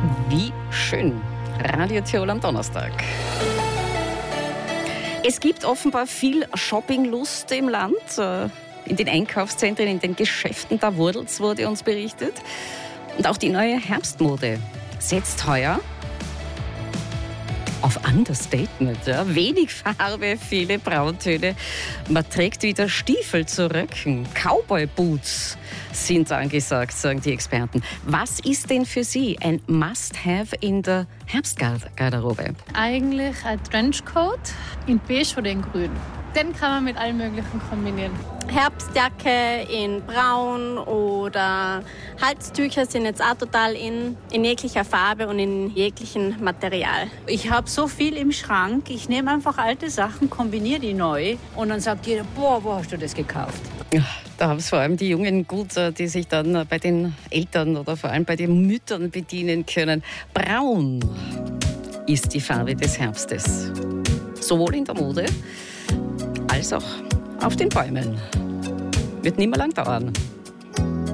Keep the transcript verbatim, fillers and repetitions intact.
Wie schön. Radio Tirol am Donnerstag. Es gibt offenbar viel Shoppinglust im Land. In den Einkaufszentren, in den Geschäften, da wurdelt's, wurde uns berichtet. Und auch die neue Herbstmode setzt heuer auf Understatement. Ja. Wenig Farbe, viele Brauntöne. Man trägt wieder Stiefel zu Röcken. Cowboy-Boots sind angesagt, sagen die Experten. Was ist denn für Sie ein Must-Have in der Herbstgarderobe? Eigentlich ein Trenchcoat in beige oder in grün. Den kann man mit allem Möglichen kombinieren. Herbstjacke in braun oder Halstücher sind jetzt auch total in, in jeglicher Farbe und in jeglichem Material. Ich habe so viel im Schrank, ich nehme einfach alte Sachen, kombiniere die neu und dann sagt jeder, boah, wo hast du das gekauft? Ja, da haben es vor allem die Jungen gut, die sich dann bei den Eltern oder vor allem bei den Müttern bedienen können. Braun ist die Farbe des Herbstes. Sowohl in der Mode als auch auf den Bäumen. Wird nicht mehr lang dauern.